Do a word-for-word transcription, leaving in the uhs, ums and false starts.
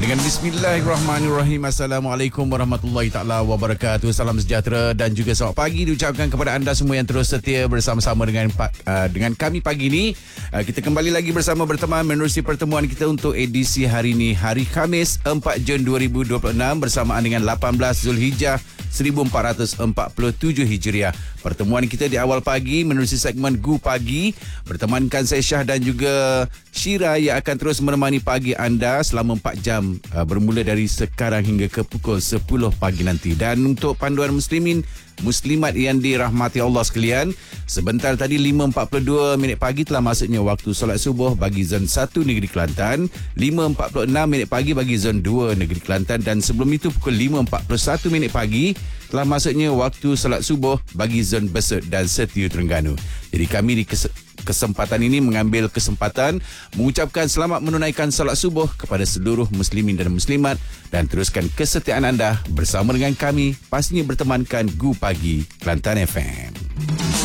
Dengan bismillahirrahmanirrahim. Assalamualaikum warahmatullahi taala wabarakatuh. Salam sejahtera dan juga selamat pagi diucapkan kepada anda semua yang terus setia bersama-sama dengan uh, dengan kami pagi ini. Uh, kita kembali lagi bersama berteman menerusi pertemuan kita untuk edisi hari ini, hari Khamis empat Jun dua ribu dua puluh enam bersamaan dengan lapan belas Zulhijjah seribu empat ratus empat puluh tujuh Hijriah. Pertemuan kita di awal pagi menerusi segmen Gu Pagi. Bertemankan saya Syah dan juga Syira yang akan terus menemani pagi anda selama empat jam uh, bermula dari sekarang hingga ke pukul sepuluh pagi nanti. Dan untuk panduan muslimin muslimat yang dirahmati Allah sekalian, sebentar tadi lima empat puluh dua minit pagi telah masuknya waktu solat subuh bagi zon satu Negeri Kelantan, lima empat puluh enam minit pagi bagi zon dua Negeri Kelantan, dan sebelum itu pukul lima empat puluh satu minit pagi telah masuknya waktu solat subuh bagi zon Besut dan Setiu Terengganu. Jadi kami di kes- kesempatan ini mengambil kesempatan mengucapkan selamat menunaikan solat subuh kepada seluruh muslimin dan muslimat, dan teruskan kesetiaan anda bersama dengan kami pastinya bertemankan Gu Pagi Kelantan F M.